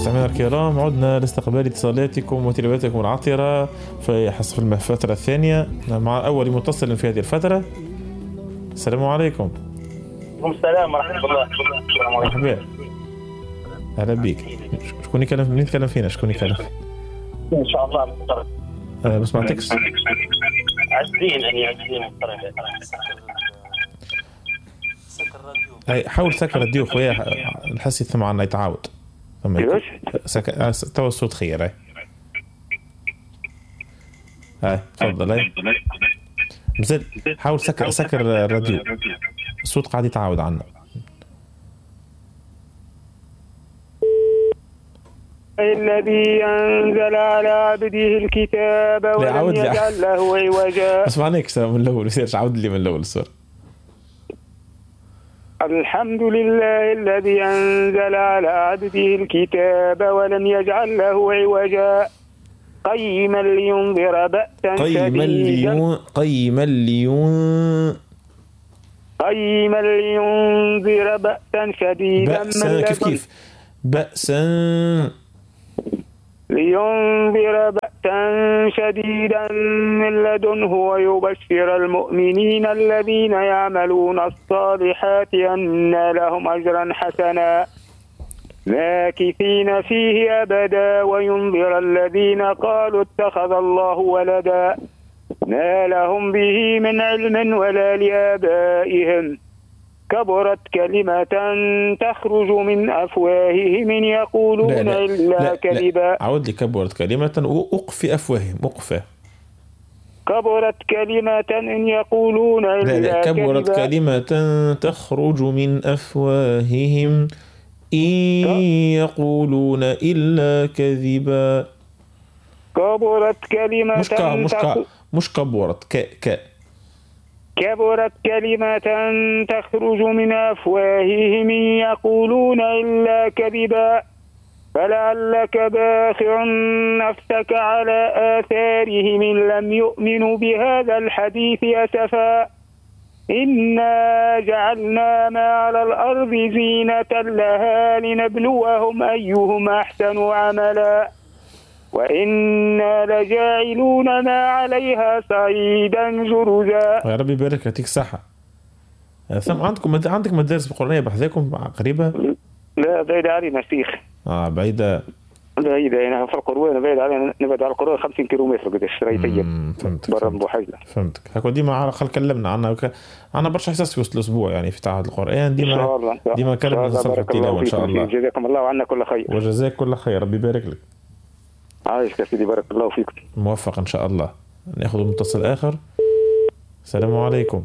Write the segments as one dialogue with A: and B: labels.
A: مستمعينا الكرام، عدنا لاستقبال اتصالاتكم وتليفوناتكم العطرة في حسب الفترة الثانية مع أول متصل في هذه الفترة. السلام عليكم.
B: السلام ورحمة الله.
A: مرحبا، أهلا بك. شكون يكلم؟ منين تكلم فينا؟ شكون يكلم؟
B: إن شاء الله مضطرب.
A: ما سمعتكش.
B: عزين مضطرب.
A: أي حاول سكر الراديو خويا، نحس يثم عنا يتعاود.
B: كيفاش؟
A: توا الصوت خير. هاي تفضل. هاي مازال حاول سكر الراديو، الصوت قاعد يتعاود عنا.
B: الذي أنزل على عبده الكتاب ولم يجعل له عوجا.
A: اسمعناك من الأول، بصيرش عاود لي من الأول الصورة.
B: الحمد لله الذي أنزل على عبده الكتاب ولم يجعل له عوجا قيما لينذر بأسا شديدا
A: قيما
B: لينذر بأسا شديدا
A: كيف بأسا
B: لينذر بأسا شديدا من لدنه ويبشر المؤمنين الذين يعملون الصالحات أن لهم أجرا حسنا ماكثين فيه أبدا وينذر الذين قالوا اتخذ الله ولدا ما لهم به من علم ولا لآبائهم كبرت كلمة تخرج من أفواههم إن يقولون إلا كذبا.
A: عود لي. كبرت كلمة وأقفي أفواههم.
B: كبرت كلمة إن يقولون إلا كذبا.
A: كبرت كلمة تخرج من أفواههم إن يقولون إلا كذبا.
B: كبرت كلمة
A: مش كبرت
B: كبرت كلمة تخرج من أفواههم يقولون إلا كذبا فلعلك باخع نفسك على آثارهم إن لم يؤمنوا بهذا الحديث أسفا إنا جعلنا ما على الأرض زينة لها لنبلوهم أيهم أحسن عملا وإنا لجاعلون ما عليها صعيدا جرزا.
A: يا ربي يبارك، يعطيك الصحة. عندك مدارس قرآنية بحذاكم قريبة؟
B: لا بعيدة علينا شيخ.
A: بعيدة
B: يعني في القروة بعيد علينا، نبعد على القروة 50 كيلومتر قداش ريفية برا بوحيلة.
A: فهمتك. هكو ديما على الأقل كلمنا عنا برشا إحساس في وسط الأسبوع يعني في تعهد القرآن ديما كلمنا نصرف التلاوة إن شاء الله.
B: جزاكم الله وعنا كل خير.
A: وجزاك كل خير، ربي يبارك لك.
B: عايش يا سيدي، بارك الله فيكم.
A: موفق إن شاء الله. نأخذ المتصل آخر. السلام عليكم.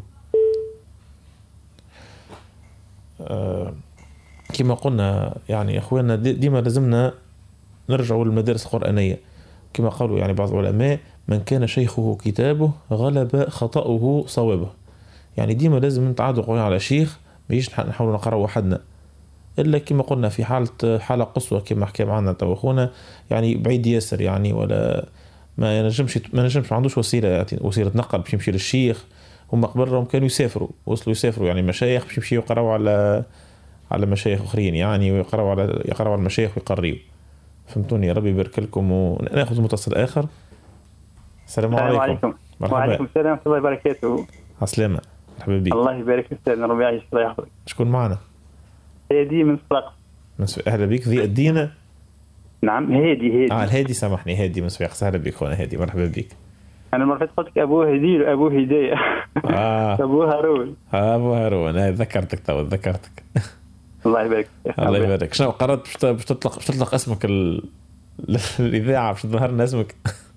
A: كما قلنا يعني أخواننا ديما لازمنا نرجعوا للمدارس القرآنية كما قالوا يعني بعض العلماء: من كان شيخه كتابه غلب خطأه صوابه. يعني ديما لازم نتعادوا قوي على شيخ، مايش نحاول نقرأ وحدنا، إلا كما قلنا في حالة قصوى كما حكى معنا تو أخونا، يعني بعيد ياسر يعني ولا ما نجمش ما عندوش وسيلة نقل باش يمشي للشيخ. هم قبلهم كانوا يسافروا يعني مشايخ باش يمشيوا يقراوا على مشايخ اخرين يعني، ويقراوا على المشايخ ويقريوا. فهمتوني؟ ربي يبارك لكم. وناخذ متصل اخر. السلام عليكم.
C: وعليكم السلام ورحمه الله وبركاته.
A: عسلامة حبيبي.
C: الله يبارك فيك، ربي يعيش الله يحفظك.
A: شكون معنا؟
C: هادي من صفاقس.
A: اهلا بك. ذي الدينة.
C: نعم هادي.
A: الهادي، سامحني، هادي من صفاقس. اهلا بك خونا هادي، مرحبا بك.
C: انا مرة قلت لك ابو هدي وابو هدايه. ابو هارون.
A: ابو هارون. ذكرتك.
C: الله يبارك.
A: الله يبارك. شنو قررت باش تطلق اسمك الاذاعه باش تظهر لنا اسمك؟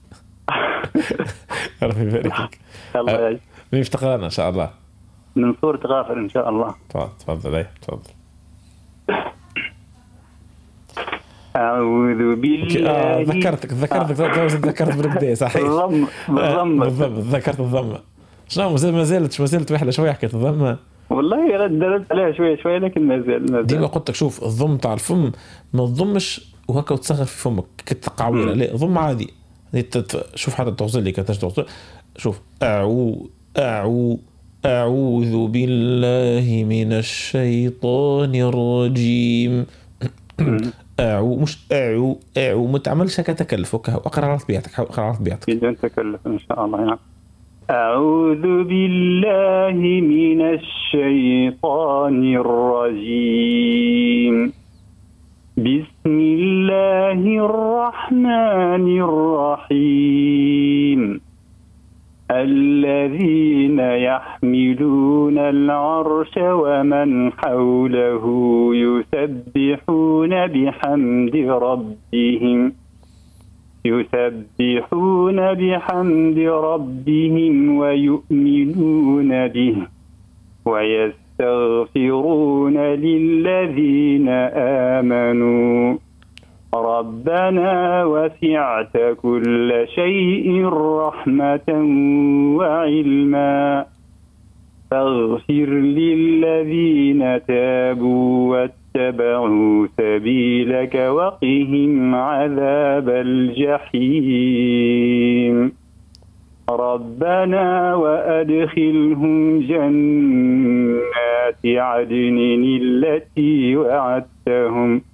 A: ربي يبارك لك.
C: الله يعيش.
A: مين تقرانا ان شاء الله؟
C: من سورة غافر ان شاء الله.
A: تفضل.
C: أعوذ بالله.
A: ذكرت بالبداية صحيح. بالضبط ذكرت الضمة. شنو ما زالت واحدة شوية حكيت الضمة.
C: والله ردت عليها شوية لكن ما زال.
A: ديما قلت لك شوف الضم تاع الفم ما تضمش وهكا وتصغر في فمك كتقعويرة، لا ضم عادي. شوف حتى تغزل لي كتغزل. شوف أعوذ بالله من الشيطان الرجيم. أعو مش أعو ما تعملش كتكلف اقرأ على طبيعتك
C: بدون تكلف إن شاء الله. يعني أعوذ بالله من الشيطان الرجيم. بسم الله الرحمن الرحيم. الذين يحملون العرش ومن حوله يسبحون بحمد ربهم ويؤمنون به ويستغفرون للذين آمنوا ربنا وسعت كل شيء رحمة وعلما فاغفر للذين تابوا واتبعوا سبيلك وقهم عذاب الجحيم. ربنا وأدخلهم جنات عدن التي وعدتهم